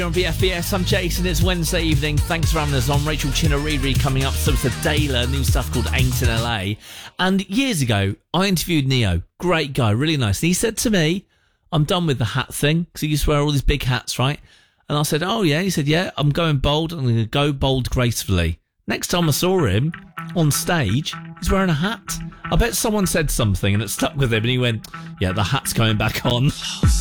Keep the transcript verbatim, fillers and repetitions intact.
On V F B S, I'm Jason. It's Wednesday evening. Thanks for having us on. Rachel Chinariri coming up. So it's a Dayla, new stuff called Ain't in L A. And years ago, I interviewed Neo. Great guy, really nice. And he said to me, I'm done with the hat thing. Because he used to wear all these big hats, right? And I said, oh yeah. He said, yeah, I'm going bold. I'm going to go bold gracefully. Next time I saw him on stage, he's wearing a hat. I bet someone said something and it stuck with him. And he went, yeah, the hat's going back on.